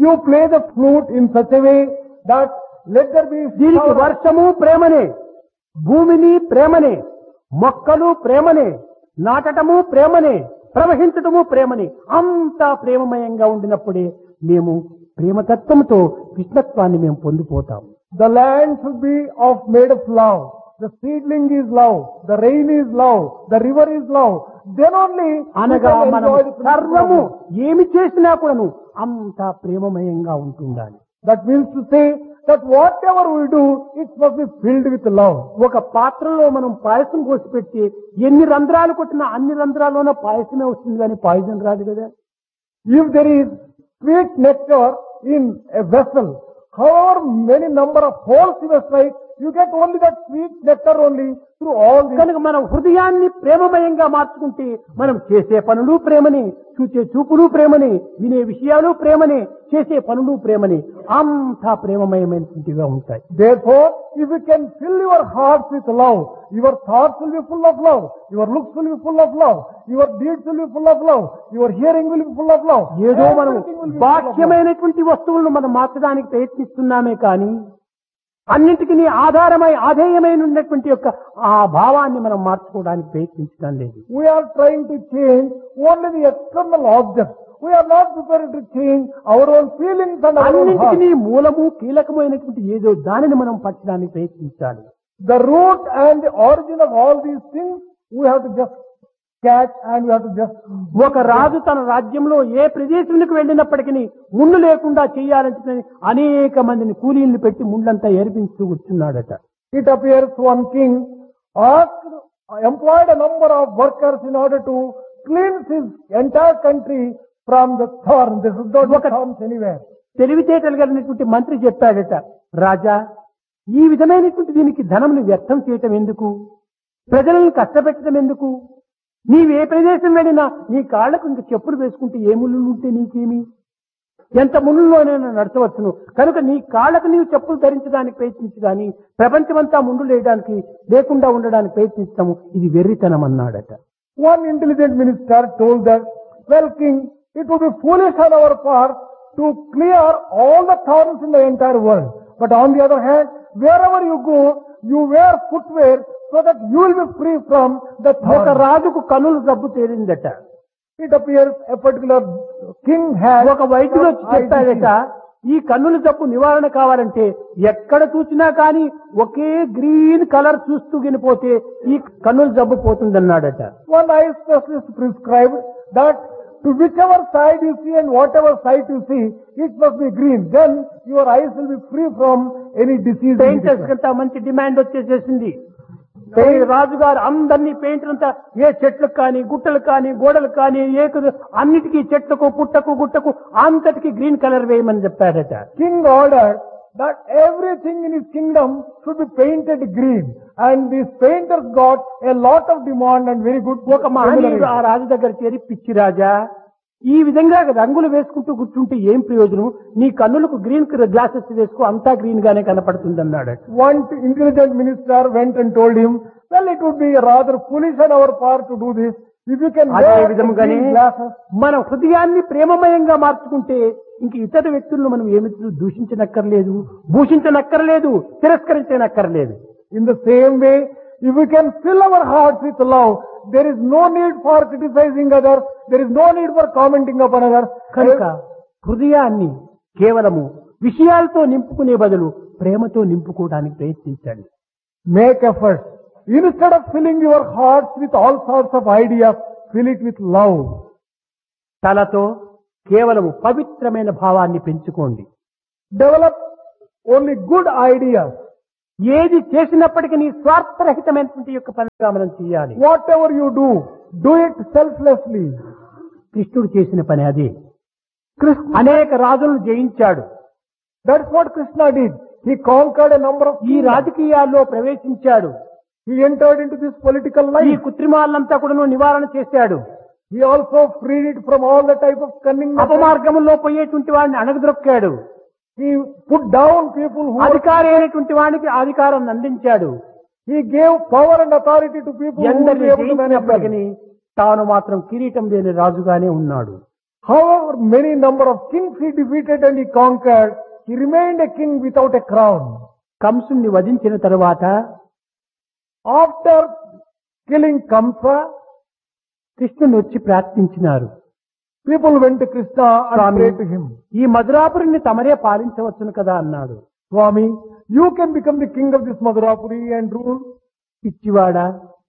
You play the flute in such a way that let there be దీనికి shower. వర్షము ప్రేమనే, భూమిని ప్రేమనే, మొక్కలు ప్రేమనే, నాటటము ప్రేమనే, ప్రవహించటము ప్రేమనే, అంతా ప్రేమమయంగా ఉండినప్పుడే మేము ప్రేమతత్వంతో కృష్ణత్వాన్ని మేము పొందిపోతాం. The land should be made of love. The seedling is love. The rain is love. The river is love. Then only we అనగా can మనం enjoy the సర్వము principle. ఏమి చేసినా కూడాను అంతా ప్రేమమయంగా ఉంటుండాలి. That means to say that whatever we do, it must be filled with love. ఒక పాత్రలో మనం పాయసం పోసి పెట్టి ఎన్ని రంధ్రాలు కొట్టినా అన్ని రంధ్రాల్లోనే పాయసమే వస్తుంది కానీ పాయిజన్ రాదు కదా. If there is sweet nectar in a vessel, however many number of holes you strike, you get only that sweet nectar only through all these. కనుక మనం హృదయాన్ని ప్రేమమయంగా మార్చుకుంటే మనం చేసే పనులు ప్రేమని, చూసే చూపులు ప్రేమని, వినే విషయాలు ప్రేమని, చేసే పనులు ప్రేమని, అంతా ప్రేమమయమైనటువంటిగా ఉంటాయి. Therefore, if you can fill your hearts with love, your thoughts will be full of love, your looks will be full of love, your deeds will be full of love, your hearing will be full of love. ఏదో మనం Everything will be full of love. బాహ్యమైనటువంటి వస్తువులను మనం మార్చడానికి ప్రయత్నిస్తున్నామే కానీ అన్నింటికి ఆధేయమైన ఉన్నటువంటి యొక్క ఆ భావాన్ని మనం మార్చుకోవడానికి ప్రయత్నించడం లేదు. We are trying to change only the external objects. We are not prepared to change our own feelings and our own heart. అన్నింటికి మూలము కీలకమైనటువంటి ఏదో దానిని మనం పట్టడానికి ప్రయత్నించాలి. The root and the origin of all these things, we have to just catch and we have to just... ఒక రాజు తన రాజ్యంలో ఏ ప్రదేశానికి వెళ్ళినప్పటికీ ముళ్ళు లేకుండా చేయాలంటే అనేక మందిని కూలీలను పెట్టి ముళ్ళంతా ఏర్పించుతూ కూర్చున్నాడట. It appears one king employed a number of workers in order to cleanse his entire country from the thorn. There should not be thorns anywhere. తెలివితేటలు కలిగినటువంటి మంత్రి చెప్పాడట, రాజా ఈ విధమైనటువంటి దీనికి ధనమును వ్యర్థం చేయటం ఎందుకు, ప్రజలను కష్టపెట్టడం ఎందుకు, నీవే ప్రదేశం వెళ్ళినా నీ కాళ్లకు ఇంక చెప్పులు వేసుకుంటే ఏ ముళ్ళు ఉంటే నీకేమి, ఎంత ముళ్ళులోనైనా నడచవచ్చును, కనుక నీ కాళ్లకు నీవు చెప్పులు ధరించడానికి ప్రయత్నించు కానీ ప్రపంచమంతా ముందు లేకుండా ఉండడానికి ప్రయత్నిస్తాము, ఇది వెర్రితనం అన్నాడట. One intelligent minister told that, well, king, it would be foolish on our part to clear all the thorns in the entire world. But on the other hand, wherever you go, you wear footwear so that you will be free from the ఒక thorns. రాజుకు కన్నుల జబ్బు తేలిందట. It appears a particular king had ఒక వైద్యుడు వచ్చి చెప్పాడట, ఈ కన్నుల జబ్బు నివారణ కావాలంటే ఎక్కడ చూసినా కానీ ఒకే గ్రీన్ కలర్ చూస్తూ వినిపోతే ఈ కన్నుల జబ్బు పోతుందన్నాడట. one eye specialist prescribed that to whichever side you see and whatever side you see, it must be green. Then your eyes will be free from any disease. Painters కంతా మంచి demand వచ్చేసేసింది. రాజుగారు అందరినీ painter అంతా ఏ చెట్లకు కానీ గుట్టలకు కానీ గోడలకు కానీ అన్నిటికీ చెట్లకు పుట్టకు గుట్టకు అంతటికి గ్రీన్ కలర్ వేయమని చెప్పాడట. King ordered that everything in his kingdom should be painted green, and these painters got a lot of demand and very good. ఒక మహనీయుడు ఆ రాజు దగ్గర చేరి, పిచ్చి రాజా ఈ విధంగా రంగులు వేసుకుంటూ కూర్చుంటే ఏం ప్రయోజనం, నీ కన్నులకు గ్రీన్ గ్లాసెస్ వేసుకో అంతా గ్రీన్ గానే కనపడుతుంది అన్నాడు. One intelligent minister went and told him, well, it would be rather foolish on our part to do this. If you can అదే wear విధముగానే green glasses, మన హృదయాన్ని ప్రేమమయంగా మార్చుకుంటే ఇంక ఇతర వ్యక్తులను మనం ఏమి దూషించనక్కర్లేదు, భూషించనక్కర్లేదు, తిరస్కరించనక్కర్లేదు. in the same way, if we can fill our hearts with love, there is no need for criticizing others, there is no need for commenting upon others. కనుక హృదయాన్ని కేవలము విషయాలతో నింపుకునే బదులు ప్రేమతో నింపుకోవడానికి ప్రయత్నించండి. Make efforts. Instead of filling your hearts with all sorts of ideas, fill it with love. తలతో కేవలము పవిత్రమైన భావాన్ని పెంచుకోండి. Develop only good ideas. ఏది చేసినప్పటికీ నీ స్వార్థరహితమైనటువంటి యొక్క పనిగా మనం చేయాలి. Whatever you do it selflessly. కృష్ణుడు చేసిన పని అదే. అనేక రాజులను జయించాడు. That's what Krishna did. He conquered a number of ఈ రాజకీయాల్లో ప్రవేశించాడు. He entered into this political ఈ life. కృత్రిమాలంతా కూడా నివారణ చేశాడు. He also freed it from all the type of cunning. అపమార్గంలో పోయేటువంటి వాడిని అణగదొక్కాడు. He put down people who అధికారి అయినటువంటి వాడికి అధికారాన్ని అందించాడు. He gave power and authority to people who were ఎందరిని able to manage them. జయించినప్పటికీ తాను మాత్రం కిరీటం లేని రాజుగానే ఉన్నాడు. However many number of kings he defeated and he conquered, he remained a king without a crown. కంసుని వధించిన తరువాత After killing Kamsa, కృష్ణుని వచ్చి ప్రార్థించినారు. people went to Krishna and Swami, prayed to him. ఈ మధురాపురిని తమరే పాలించవచ్చును కదా అన్నాడు. Swami, you can become the king of this Madhurapuri and rule. పిచ్చివాడా,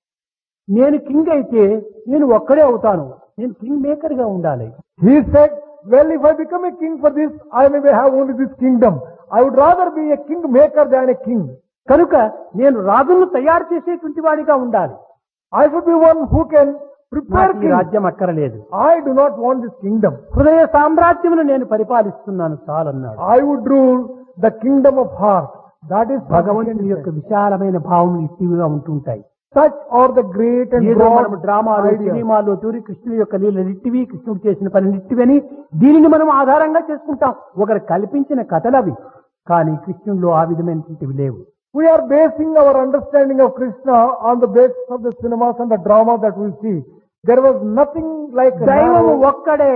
నేను king అయితే నేను ఒక్కడే అవుతాను. నేను కింగ్ మేకర్ గా ఉండాలి. He said, well, if I become a king for this, I may have only this kingdom. I would rather be a king maker than a king. కనుక నేను రాజులను తయారు చేసేటువంటి వాడిగా ఉండాలి. I should be one who can prepare నాకు ఈ king. రాజ్యం అక్కరలేదు. I do not want this kingdom. హృదయ సామ్రాజ్యమును నేను పరిపాలిస్తున్నాను చాలన్నాడు. I would rule the kingdom of heart. That is భగవంతుని యొక్క విశాలమైన భావం ఇట్టివిగా ఉంటుంటాయి. Such are the great and ఏదో broad మనం డ్రామాలు ideas. సినిమాలు తూరి కృష్ణుడి యొక్క లీల నిట్టివి, కృష్ణుడు చేసిన పని నిట్టివని దీనిని మనం ఆధారంగా చేసుకుంటాం. ఒకరు కల్పించిన కథలవి, కానీ కృష్ణుడిలో ఆ విధమైనటువంటివి లేవు. We are basing our understanding of Krishna on the basis of the cinemas and the drama that we see. There was nothing like దైవము narrow. ఒక్కడే.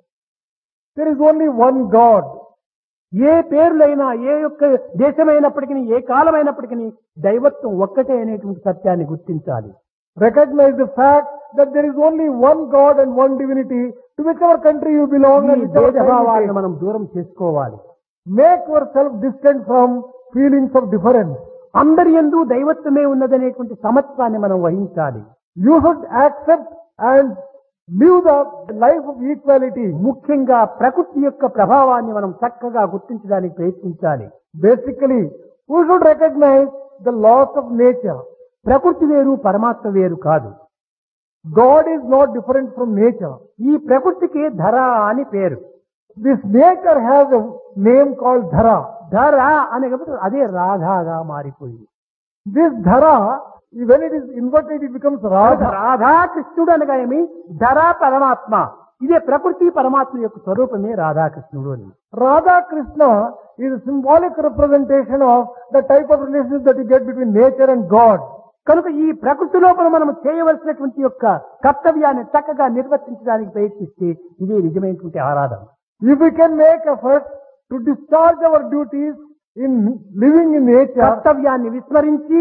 There is only one God. ఏ పేర్లైనా, ఏ యొక్క దేశమైనప్పటికీ, ఏ కాలమైనప్పటికీ దైవత్వం ఒక్కటే అనేటువంటి సత్యాన్ని గుర్తించాలి. Recognize the fact that there is only one God and one divinity to whichever country you belong ఈ and whichever time you భేదభావాలను take. మనం దూరం చేసుకోవాలి. Make yourself distant from feelings of difference. అందరి యందు దైవత్వమే ఉన్నదనేటువంటి సమత్వాన్ని మనం వహించాలి. You should accept and live the life of equality. ముఖ్యంగా ప్రకృతి యొక్క ప్రభావాన్ని మనం చక్కగా గుర్తించడానికి ప్రయత్నించాలి. Basically, we should recognize the laws of nature. ప్రకృతి వేరు, పరమాత్మ వేరు కాదు. God is not different from nature. ఈ ప్రకృతికి ధర అని పేరు. This nature has a name called Dhara. ధర అనేటప్పుడు అదే రాధాగా మారిపోయింది. This Dhara, when it is inverted, it becomes Radha. Radha కృష్ణుడు అనగా ఏమి? ధర పరమాత్మ. ఇదే ప్రకృతి పరమాత్మ యొక్క స్వరూపమే రాధాకృష్ణుడు అని. Radha Krishna is a symbolic representation of the type of relationship that you get between nature and God. కనుక ఈ ప్రకృతి లోపల మనం చేయవలసినటువంటి యొక్క కర్తవ్యాన్ని చక్కగా నిర్వర్తించడానికి ప్రయత్నిస్తే ఇదే నిజమైనటువంటి ఆరాధన. If we can make efforts to discharge our duties in living in nature, కర్తవ్యాన్ని విస్మరించి,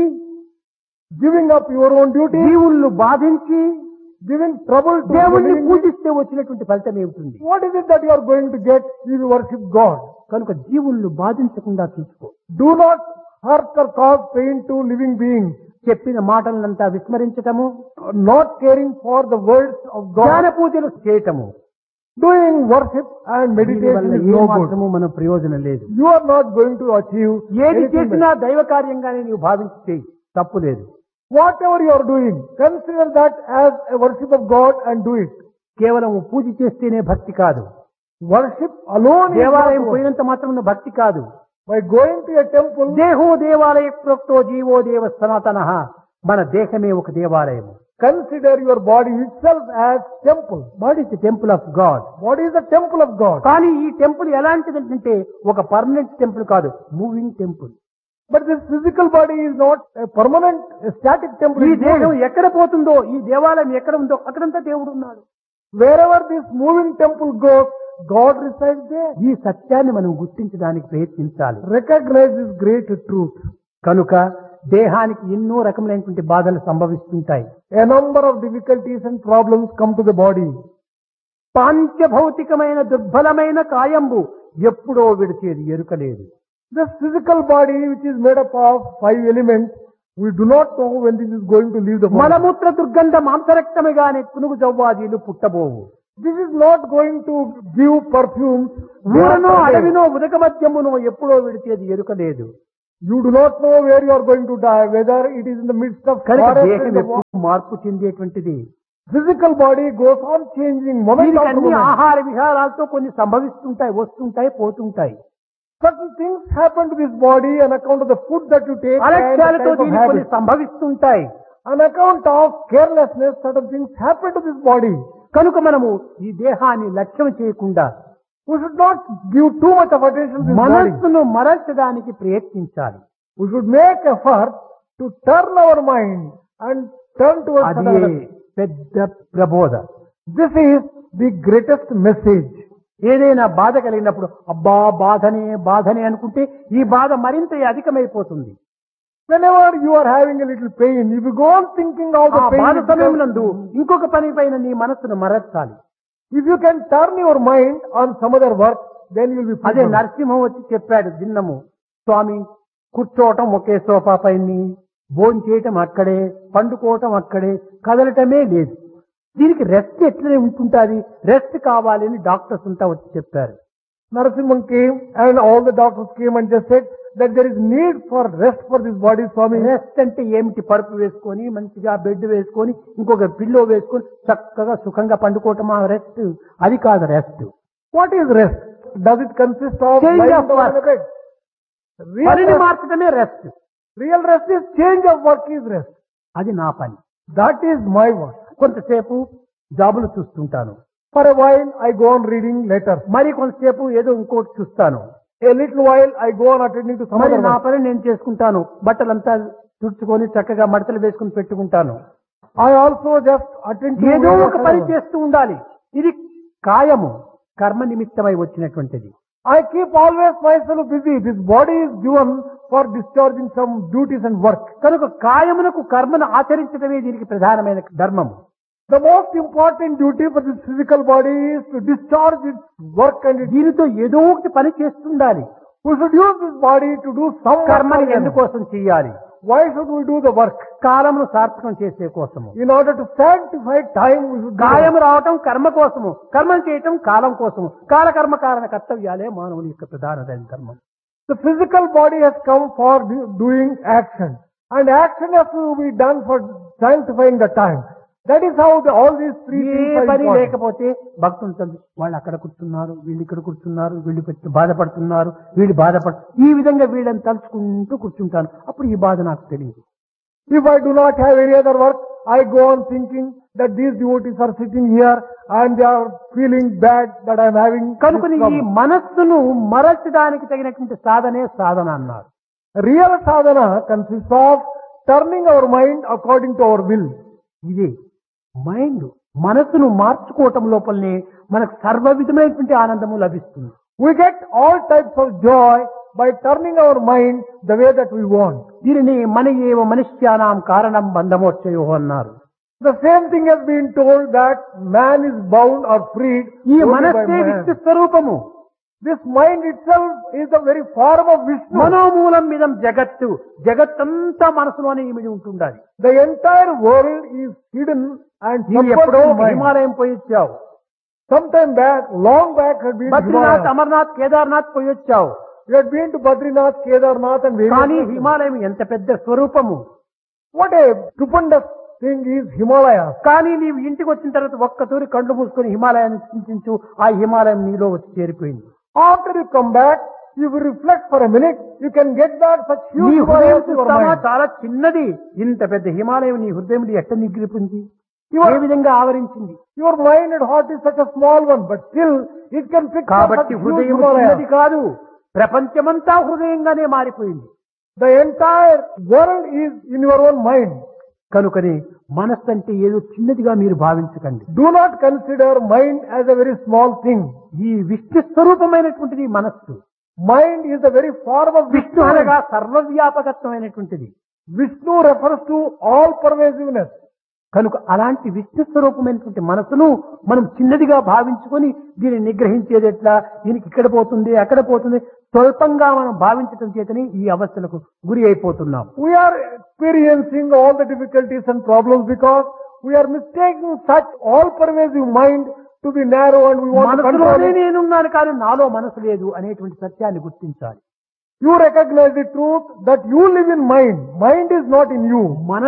giving up your own duties, జీవులను బాధించి, giving trouble to the దేవుణ్ణి living, పూజిస్తే వచ్చినటువంటి ఫలితం ఏమిటి? what is it that you are going to get if you worship God? కనుక జీవులను బాధించకుండా చూసుకో. Do not hurt or cause pain to living beings. చెప్పిన మాటలంతా విస్మరించటము, Not caring for the words of ధ్యాన God, పూజలు చేయటము, doing worship and meditation దీనివల్ల is A no good. మాత్రము మనం ప్రయోజనం లేదు. You are not going to achieve ఏది anything చేసినా better. దైవ కార్యంగానే నీవు భావించి చేయి, తప్పు లేదు. Whatever you are doing, consider that as a worship of God and do it. కేవలం పూజ చేస్తేనే భక్తి కాదు. Worship alone is దేవాలయం not పోయినంత మాత్రం భక్తి కాదు. by going to a temple. దేహో దేవాలయ ప్రోక్తో జీవో దేవ సనాతన. మన దేహమే ఒక దేవాలయం. Consider your body itself as temple. What is the temple of God. What is the temple of God? కానీ ఈ టెంపుల్ ఎలాంటిదంటే ఒక పర్మనెంట్ టెంపుల్ కాదు, moving temple. But this physical body is not a permanent, a static temple. ఈ It దేహం moves. ఎక్కడ పోతుందో, ఈ దేవాలయం ఎక్కడ ఉందో అక్కడంతా దేవుడు ఉన్నాడు. Wherever this moving temple goes, God resides there. ఈ సత్యాన్ని మనం గుర్తించడానికి ప్రయత్నించాలి. Recognize this great truth. కనుక దేహానికి ఎన్నో రకములైనటువంటి బాధలు సంభవిస్తుంటాయి. A number of difficulties and problems come to the body. పాంచభౌతికమైన దుర్బలమైన కాయంబు ఎప్పుడో విడిచేది ఎరుకలేదు. This physical body, which is made up of 5 elements, we do not know when this is going to leave the body. మలమూత్ర దుర్గంధ మాంసరక్తముగానే పునుగు జవ్వాదీలు పుట్టబోవు. This is not going to give perfumes. ఊరనో అడవినో ఉదక మధ్యమునో ఎప్పుడో విడిచేది ఎరుకలేదు. You do not know where you are going to die, whether it is in the midst of కనుక forest దేహం and the ఎప్పుడు మార్పు చెందేటువంటిది. physical body goes on changing moment దీనికి after అన్ని moment. ఆహార విహారాలతో కొన్ని సంభవిస్తుంటాయి, వస్తుంటాయి, పోతుంటాయి. Certain things happen to this body on account of the food that you take and the అలక్ష్యాలతో type of దీనికి కొన్ని habit. సంభవిస్తుంటాయి. On account of carelessness, certain things happen to this body. కనుక మనము ఈ దేహాన్ని లక్ష్యం చేయకుండా We should not give too much of attention to this body. మనస్సును మరల్చడానికి ప్రయత్నించాలి. We should make effort to turn our mind and turn towards అది another. పెద్ద ప్రబోధ. This is the greatest message. ఏదైనా బాధ కలిగినప్పుడు అబ్బా బాధనే అనుకుంటే ఈ బాధ మరింత అధికమైపోతుంది. Whenever you are having a little pain, if you go on thinking all the ఆ pain, బాధ it becomes- సమయమునందు ఇంకొక పని పైన నీ మనస్సును మరచాలి. if you can turn your mind on some other work, then you will be అదే fulfilled. Narasimham వచ్చి చెప్పాడు దిన్నము, స్వామి కూర్చోవటం ఒకే సోఫా పైన, భోజనం చేయటం అక్కడే, పండుకోవటం అక్కడే, కదలటమే లేదు. దీనికి రెస్ట్ ఎట్లనే ఉంటుంటాది, రెస్ట్ కావాలి అని డాక్టర్స్ అంతా వచ్చి చెప్పారు. Narasimhan came and all the doctors came and just said that there is need for rest for this body, Swami. Rest అంటే ఏమిటి? పరుపు వేసుకొని మంచిగా బెడ్ వేసుకొని ఇంకొక పిల్లో వేసుకొని చక్కగా సుఖంగా పండుకోవటమా రెస్ట్? అది కాదు rest. What is rest? Does it consist of Change lying of down work. on a bed? పనిని మార్చడమే rest. Real rest is change of work is rest. అది నా పని. That is my work. కొంతసేపు జాబులు చూస్తుంటాను, For a while I go on reading letters. మరి కొంతసేపు ఏదో ఇంకోటి చూస్తాను, A little while I go on attending to some మరి other నా work. పని నేను చేసుకుంటాను. బట్టలంతా తుడుచుకొని చక్కగా మడతలు వేసుకుని పెట్టుకుంటాను. I also just attend to ఏదో various ఒక పని other work. చేస్తూ ఉండాలి. ఇది కాయము, కర్మ నిమిత్తమై వచ్చినటువంటిది. I keep always myself busy. This body is given for discharging some duties and work. కనుక కాయమునకు కర్మను ఆచరించడమే దీనికి ప్రధానమైన ధర్మము. The most important duty for this physical body is to discharge its work and its. దీనితో ఏదో ఒకటి పని చేస్తుండాలి. We should use this body to do some work. కర్మని for them. ఎందుకోసం చెయ్యాలి? Why should we do the work? కాలమును సార్థకం చేసే కోసము. In order to sanctify time, we should do కాయము that. రావటం కర్మ కోసము, కర్మను చేయటం కాలం కోసము. కాలకర్మ కారణ కర్తవ్యాలే మానవుని యొక్క ప్రధానమైన ధర్మం. The physical body has come for doing action, and action has to be done for sanctifying the time. That is how all these three A things are పని important. లేకపోతే భక్తులు వాళ్ళు అక్కడ కూర్చున్నారు, వీళ్ళు ఇక్కడ కూర్చున్నారు, వీళ్ళు బాధపడుతున్నారు, వీళ్ళు ఈ విధంగా వీళ్ళని తలుచుకుంటూ కూర్చుంటాను. అప్పుడు ఈ బాధ నాకు తెలియదు. If I do not have any other work, I go on thinking that these devotees are sitting here and they are feeling bad that I am having this కనుకని ఈ problem. మనస్సును మరచడానికి తగినటువంటి సాధనే సాధన అన్నారు. Real sadhana consists of turning our mind according to our will. ఇది mind మనస్సును మార్చుకోవటం లోపలనే మనకు సర్వ విధమైనటువంటి ఆనందము లభిస్తుంది. We get all types of joy by turning our mind the way that we want. దీనిని మన ఏవ మనుష్యానాం కారణం బంధమోచ్చయో అన్నారు. The same thing has been told that man is bound or freed ఈ only by మనస్సే man. విష్ణు స్వరూపము. This mind itself is the very form of Vishnu. మనోమూలం మిదం జగత్తు. జగత్తంతా మనసులోనే ఇమిడి ఉంటుండాలి. The entire world is hidden and నీవు submerged ఎప్పుడో in mind. హిమాలయం పోయి వచ్చావు, Sometime back, long back, had been to Badrinath, Himalaya. Amarnath, Kedarnath పోయి వచ్చావు. You had been to Badrinath, Kedarnath and various కానీ places. హిమాలయం ఎంత పెద్ద స్వరూపము. What a stupendous thing is Himalaya. కానీ నీవు ఇంటికి వచ్చిన తర్వాత ఒక్కతూరి కళ్ళు మూసుకొని హిమాలయాన్ని చింతించు, ఆ హిమాలయం నీలో వచ్చి చేరిపోయింది. After you come back, if you reflect for a minute, you can get that such నీ huge హృదయం Himalayas in your చూస్తావా mind. చాలా చిన్నది. ఇంత పెద్ద హిమాలయం నీ హృదయంలో ఎట్ట నిగ్రిపింది, Your- ఏ విధంగా ఆవరించింది. Your mind and heart is such a small one, but still it can fix such కాబట్టి huge హృదయం చిన్నది Himalaya. కాదు, ప్రపంచమంతా హృదయంగానే మారిపోయింది. The entire world is in your own mind. కనుకని మనస్సు అంటే ఏదో చిన్నదిగా మీరు భావించకండి. Do not consider mind as a very small thing. ఈ విష్ణు స్వరూపమైనటువంటిది మనస్సు. Mind is the very form of Vishnu Vishnu. అనగా సర్వవ్యాపకత్వమైనటువంటిది. Vishnu refers to all pervasiveness. కనుక అలాంటి విష్ణు స్వరూపమైనటువంటి మనసును మనం చిన్నదిగా భావించుకొని దీన్ని నిగ్రహించేది ఎట్లా, దీనికి ఇక్కడ పోతుంది అక్కడ పోతుంది స్వల్పంగా మనం భావించటం చేతని ఈ అవస్థలకు గురి అయిపోతున్నాం. We are experiencing all the difficulties and problems because we are mistaking such all-pervasive mind to be narrow and we want to control మనసులోనే it. నేనున్నాను కానీ నాలో మనసు లేదు అనేటువంటి సత్యాన్ని గుర్తించాలి. You recognize the truth that you live in mind. Mind is not in you.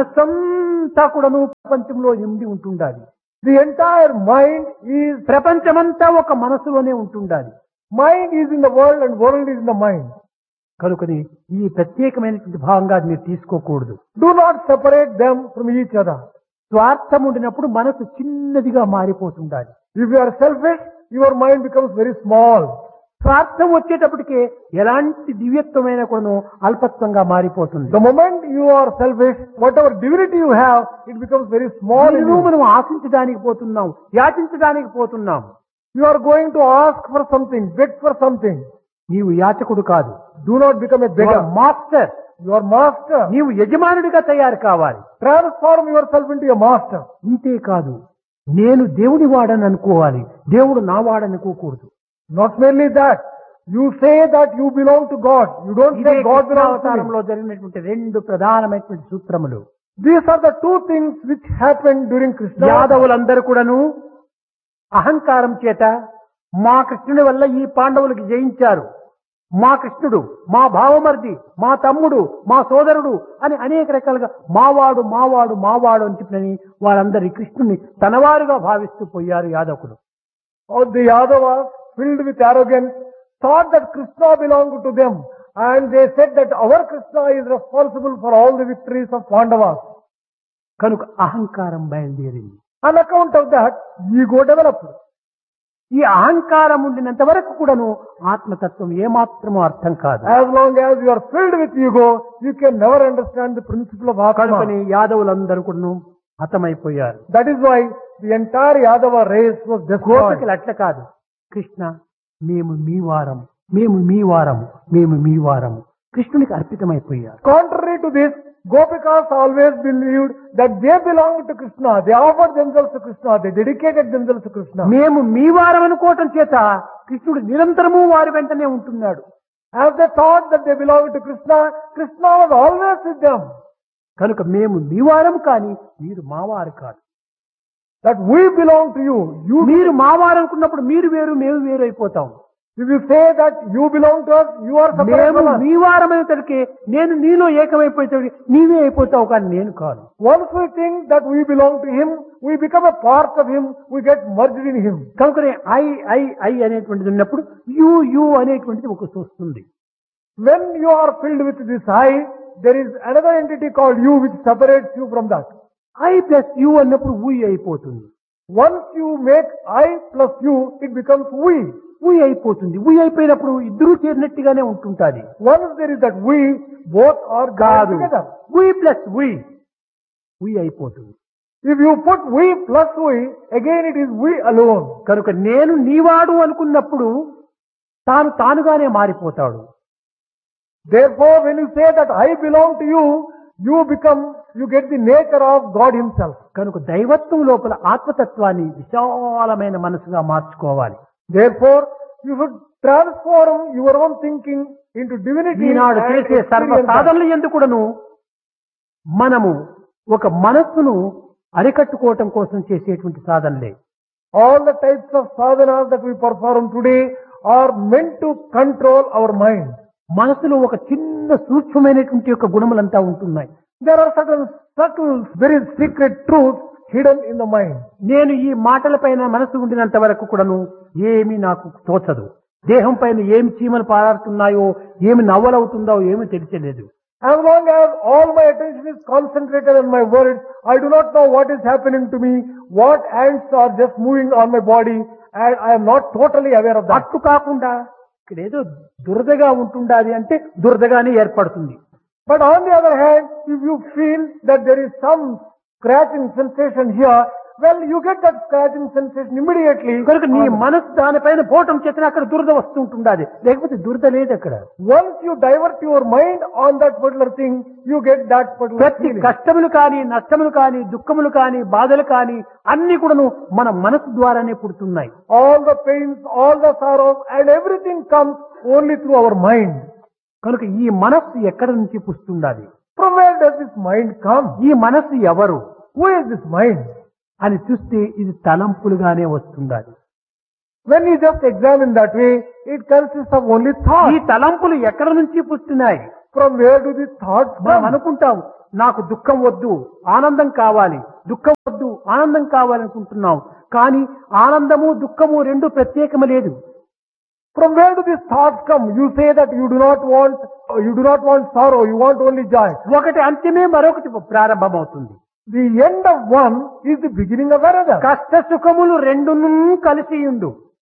మనసంతా కూడాను ప్రపంచంలో నిండి ఉంటుండాలి. The entire mind is, ప్రపంచమంతా ఒక మనసులోనే ఉంటుండాలి. mind is in the world and world is in the mind. కనుకని ఈ ప్రత్యేకమైనటువంటి భావంగా మీరు తీసుకోకూడదు. Do not separate them from each other. స్వార్థం ఉండినప్పుడు మనసు చిన్నదిగా మారిపోతుండాలి. If you are selfish, your mind becomes very small. స్వార్థం వచ్చేటప్పటికే ఎలాంటి దివ్యత్వమైన కూడా అల్పత్వంగా మారిపోతుంది. The moment you are selfish, whatever divinity you have, it becomes very small in దీనిని you. మనం ఆశించడానికి పోతున్నాం, యాచించడానికి పోతున్నాం. You are going to ask for something, beg for something. నీవు యాచకుడు కాదు, Do not become a beggar. Master. You are master. నీవు యజమానుడిగా తయారు కావాలి. Transform yourself into a master. ఇంతే కాదు, నేను దేవుడి వాడని అనుకోవాలి, దేవుడు నా వాడనుకోకూడదు. Not merely that. You say that you belong to God. You don't ఇదే say God belongs to me. అవతారంలో జరిగినటువంటి రెండు ప్రధానమైనటువంటి సూత్రములు. These are the two things which happened during Krishna. యాదవులందరూ కూడాను అహంకారం చేత మా కృష్ణుడి వల్ల ఈ పాండవులకి జయించారు, మా కృష్ణుడు, మా భావమర్ది, మా తమ్ముడు, మా సోదరుడు అని అనేక రకాలుగా మావాడు మావాడు మావాడు అని చెప్పినని వారందరి కృష్ణుని తనవారుగా భావిస్తూ పోయారు యాదవులు. All the Yadavas, filled with arrogance, thought that Krishna belonged to them, and they said that our Krishna is responsible for all the victories of Pandavas. కనుక అహంకారం బయలుదేరింది. On account of that, ego developed. ఈ అహంకారం ఉండినంత వరకు కూడాను ఆత్మతత్వం ఏమాత్రమూ అర్థం కాదు. As long as you are filled with ego, you can never understand the principle of కనుకని Atma. యాదవులందరూ కూడాను హతమైపోయారు. That is why the entire Yadava race was destroyed. గోపికలు అట్ల కాదు, కృష్ణ మేము మీ వారము, మేము మీ వారము, మేము మీ వారము కృష్ణునికి అర్పితమైపోయారు. Contrary to this, Gopikas always believed that they belonged to Krishna. They offered themselves to Krishna. They dedicated themselves to Krishna. మేము మీ వారం అనుకోవటం చేత కృష్ణుడు నిరంతరము వారి వెంటనే ఉంటున్నాడు. As they thought that they belonged to Krishna, Krishna was always with them. కనుక మేము మీ వారం కానీ మీరు మా వారు కాదు. That we belong to you. మీరు మా వారు అనుకున్నప్పుడు మీరు వేరు మేము వేరు అయిపోతాం. If you say that you belong to us, you are separate మేము from us. మీ వారమైన తడికి నేను నీలో ఏకమైపోతే నీవే అయిపోతావు కానీ నేను కాదు. Once we think that we belong to him, we become a part of him, we get merged in him. కనుకనే I I I అనేటువంటిది ఉన్నప్పుడు యు యు అనేటువంటిది ఒక వస్తుంది. When you are filled with this I, there is another entity called you which separates you from that. I plus you అన్నప్పుడు ఊ అయిపోతుంది. Once you make I plus you, it becomes we. ఊ అయిపోతుంది. ఊ అయిపోయినప్పుడు ఇద్దరూ చేరినట్టుగానే ఉంటుంటాది. Once there is that we, both are కాదు, joined together. ఊ ప్లస్ ఊ అయిపోతుంది. If you put we plus we, again it is we alone. కనుక నేను నీవాడు అనుకున్నప్పుడు తాను తానుగానే మారిపోతాడు. Therefore, when you say that I belong to you, you get the nature of God himself. కనుక దైవత్వం లోపల ఆత్మతత్వాన్ని విశాలమైన మనసుగా మార్చుకోవాలి. Therefore, you should transform your own thinking into divinity. Eenadu and చేసే సర్వ experience that. సాధనలు ఎందుకుడను మనము ఒక మనస్సును అరికట్టుకోవటం కోసం చేసేటువంటి సాధనలే. All the types of sadhanas that we perform today are meant to control our mind. మనసులో ఒక చిన్న సూక్ష్మమైనటువంటి యొక్క గుణములంతా ఉంటున్నాయి. There are certain subtle, very secret truths hidden in the mind. నేను ఈ మాటల పైన మనసు ఉండినంత వరకు కూడాను ఏమీ నాకు తోచదు. దేహం పైన ఏమి చీమలు పారాడుతున్నాయో, ఏమి నవ్వలవుతుందో ఏమీ తెలియలేదు. As long as all my attention is concentrated on my words, I do not know what is happening to me, what ants are just moving on my body, and I am not totally aware of that. అట్టు కాకుండా ఇక్కడ ఏదో దురదగా ఉంటుండాలి అంటే దురదగానే ఏర్పడుతుంది. But on the other hand, if you feel that there is some scratching sensation here, well, you get that scratching sensation immediately. కనుక నీ మనసు దానిపైన పోవటం చేత అక్కడ దురద వస్తూ ఉంటుండాలి, లేకపోతే దురద లేదు అక్కడ. Once you divert your mind on that particular thing, you get that particular ప్రతి feeling. కష్టములు కానీ, నష్టములు కానీ, దుఃఖములు కానీ, బాధలు కానీ అన్ని కూడాను మన మనసు ద్వారానే పుడుతున్నాయి. All the pains, all the sorrows, and everything comes only through our mind. కనుక ఈ మనస్సు ఎక్కడి నుంచి పుస్తుండాలి? From where does this mind come? ఈ మనస్సు ఎవరు Who is this mind? అని చూస్తే ఇది తలంపులుగానే వస్తుండాలి. When you just examine that way, it consists of only ఈ thoughts. తలంపులు ఎక్కడి నుంచి పుస్తున్నాయి? From where do these thoughts మనం come? అనుకుంటాం నాకు దుఃఖం వద్దు ఆనందం కావాలి, దుఃఖం వద్దు ఆనందం కావాలనుకుంటున్నాం. కానీ ఆనందము దుఃఖము రెండు ప్రత్యేకము లేదు. From where do these thoughts come? You say that you do not want sorrow, you want only joy. ఒకటి అంత్యమే, మరొకటి ప్రారంభమవుతుంది. The end of one is the beginning of another. కష్ట సుఖములు రెండును కలిసి ఉండు.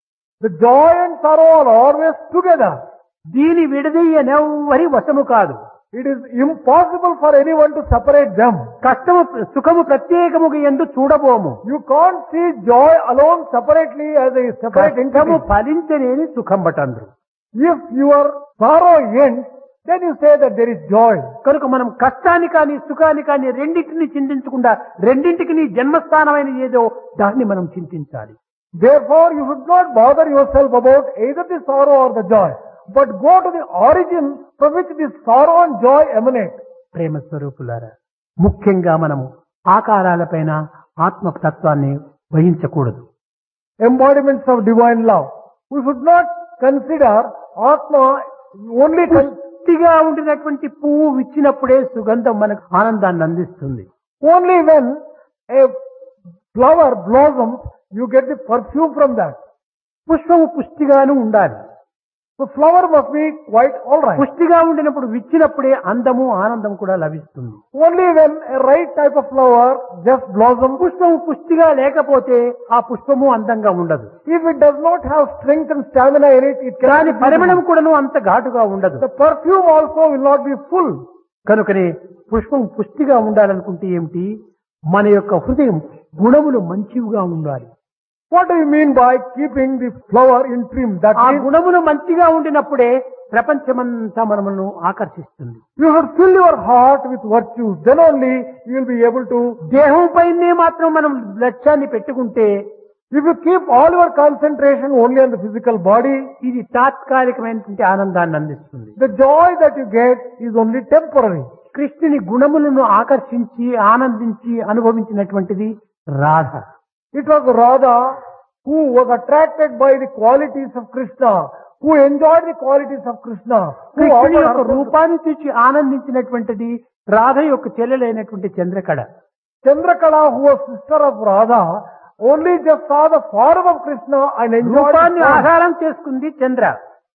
The joy and sorrow are always together. దీని విడదీయనెవ్వరి వశము కాదు. It is impossible for anyone to separate them. కష్టము సుఖము ప్రత్యేకముగా ఎందు చూడబోము. You can't see joy alone separately as a separate కష్టము entity. ఫలించలేని సుఖం బటండ్రు. If your sorrow ends, then you say that there is joy. కనుక మనం కష్టాన్ని కానీ సుఖాన్ని కానీ రెండింటిని చింతించకుండా రెండింటికి జన్మస్థానమైన ఏదో దాన్ని మనం చింతించాలి. Therefore, you should not bother yourself about either the sorrow or the joy, but go to the origin from which the sorrow and joy emanate. ప్రేమ స్వరూపులారా, ముఖ్యంగా మనము ఆకారాలపైన ఆత్మతత్వాన్ని వహించకూడదు. Embodiments of divine love. We should not consider Atma only పుష్టిగా ఉండినటువంటి పువ్వు విచ్చినప్పుడే సుగంధం మనకు ఆనందాన్ని అందిస్తుంది. only when a flower blossoms, you get the perfume from that. పుష్పము పుష్టిగాను ఉండాలి. The flower must be quite alright. పుష్టిగా ఉండినప్పుడు విచ్చినప్పుడే అందము ఆనందం కూడా లభిస్తుంది. Only when a right type of flower just blossoms. పుష్పము పుష్టిగా లేకపోతే ఆ పుష్పము అందంగా ఉండదు. If it does not have strength and stamina in it, it దాని cannot be పరిమళం beautiful. కూడాను అంత ఘాటుగా ఉండదు. The perfume also will not be full. కనుకనే పుష్పం పుష్టిగా ఉండాలనుకుంటే ఏమిటి? మన యొక్క హృదయం గుణములు మంచివిగా ఉండాలి. What do you mean by keeping the flower in trim? That ఆ means గుణములు మంచిగా ఉండినప్పుడే ప్రపంచమంతా మనమును ఆకర్షిస్తుంది. you should fill your heart with virtues. Then only you will be able to. దేహం పైనే మాత్రం మనం లక్ష్యాన్ని పెట్టుకుంటే If you keep all your concentration only on the physical body, ఇది తాత్కాలికమైనటువంటి ఆనందాన్ని అందిస్తుంది. the joy that you get is only temporary. కృష్ణుని గుణములను ఆకర్షించి ఆనందించి అనుభవించినటువంటిది Radha. It was Radha who was attracted by the qualities of Krishna, who enjoyed the qualities of Krishna, who కృష్ణుని offered యొక్క her రూపాన్ని చూసి ఆనందించినటువంటిది రాధ యొక్క చెల్లెలైనటువంటి Chandrakala. Chandrakala, who was sister of Radha, only just saw the form of Krishna and enjoyed రూపాన్ని the form. ఆధారం చేసుకుంది చంద్ర,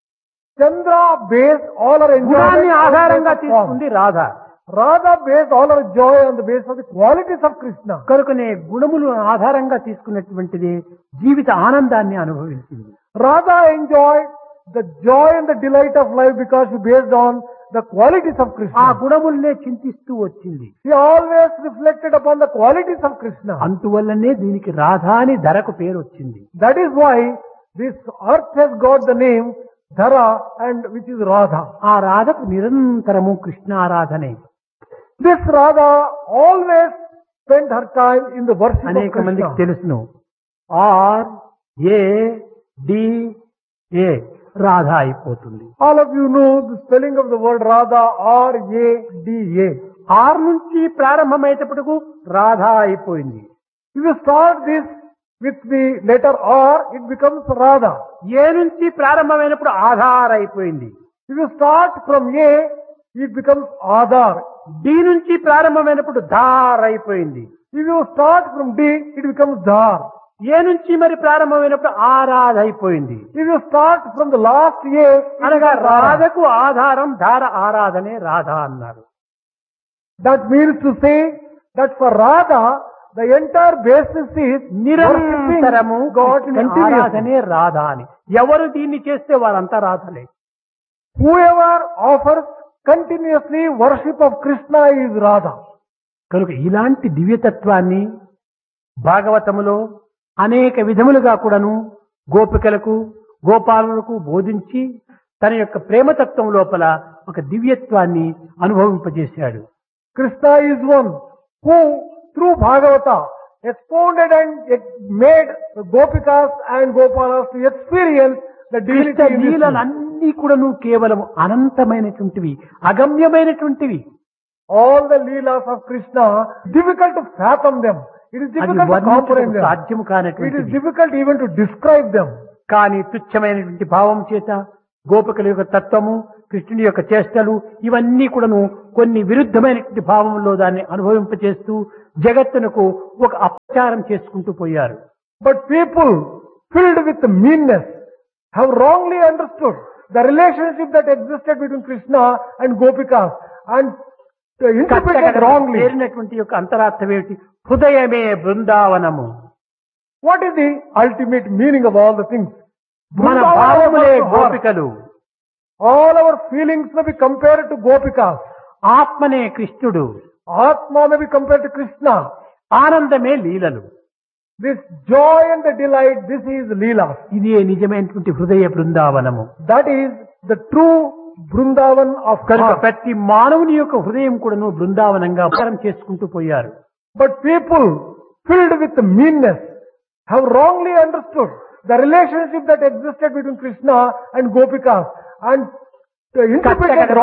Chandra based all her enjoyment గుణాన్ని on the ఆధారంగా basis of form. తీసుకుంది Radha. Radha based all her joy on the basis of the qualities of Krishna. కనుకనే గుణములు ఆధారంగా తీసుకున్నటువంటిది జీవిత ఆనందాన్ని అనుభవించింది. Radha enjoyed the joy and the delight of life because she based on the qualities of ఆ Krishna. గుణములనే చింతిస్తూ వచ్చింది. She always reflected upon the qualities of Krishna. అందువల్లనే దీనికి రాధ అని ధరకు పేరు వచ్చింది. That is why this earth has got the name Dhara, and which is Radha. ఆ రాధకు నిరంతరము Krishna ఆరాధనే. This Radha always spent her time in the worship of అనేక మందికి Krishna. తెలుసును. Are A D A Radha అయిపోతుంది. All of you know the spelling of the word Radha, R-A-D-A. Are నుంచి ప్రారంభమయ్యేటప్పటికు రాధ అయిపోయింది. If you start this with the letter R, it becomes Radha. ఏ నుంచి ప్రారంభమైనప్పుడు ఆధార్ అయిపోయింది. If you start from A, it becomes Adar. D నుంచి ప్రారంభమైనప్పుడు ధార్ అయిపోయింది. If you start from D, it becomes Dhar. ఏ నుంచి మరి ప్రారంభమైనప్పుడు ఆరాధ అయిపోయింది. If you start from the last A, it అనగా becomes Radha. రాధకు ఆధారం ధార ఆరాధనే రాధ అన్నారు. That means to say that for Radha, the entire basis is నిరంతరము worshipping God కృష్ణుని continuously. ఆరాధనే రాధ అని. ఎవరు దీన్ని చేస్తే వారంతా రాధలే. Whoever offers continuously worship of Krishna is Radha. కనుక ఇలాంటి దివ్యతత్వాన్ని భాగవతములో అనేక విధములుగా కూడాను గోపికలకు గోపాలులకు బోధించి తన యొక్క ప్రేమతత్వం లోపల ఒక దివ్యత్వాన్ని అనుభవింపజేశాడు. Krishna is one who through Bhagavata expounded and made the Gopikas and Gopalas to experience the divinity Krishna in this world. లీలలన్నీ కూడాను కేవలం అనంతమైనటువంటివి, అగమ్యమైనటువంటివి. All the leelas of Krishna, difficult to fathom them. It is అది difficult to comprehend వర్ణించడం them. సాధ్యం It is కానటువంటిది. difficult even to describe them. కానీ తుచ్చమైనటువంటి భావం చేత గోపికల యొక్క తత్వము, కృష్ణుని యొక్క చేష్టలు ఇవన్నీ కూడాను కొన్ని విరుద్ధమైనటువంటి భావంలో దాన్ని అనుభవింపచేస్తూ జగత్తునకు ఒక అపచారం చేసుకుంటూ పోయారు. But people filled with meanness have wrongly understood the relationship that existed between Krishna and Gopikas and interpreted wrongly. చేరినటువంటి యొక్క అంతరార్థం ఏమిటి? హృదయమే బృందావనము. What is the ultimate meaning of all the things? మన భావములే గోపికలు, all our feelings may be compared to Gopikas. ఆత్మనే కృష్ణుడు, Atma may be compared to Krishna. ఆనందమే లీలలు. This joy and the delight, this is Leela. ఇది నిజమైనటువంటి హృదయ బృందావనము. That is the true Vrindavan of కనుక God. ప్రతి మానవుని యొక్క హృదయం కూడాను బృందావనంగా ప్రచారం చేసుకుంటూ పోయారు. But people filled with meanness have wrongly understood the relationship that existed between Krishna and Gopikas and interpreted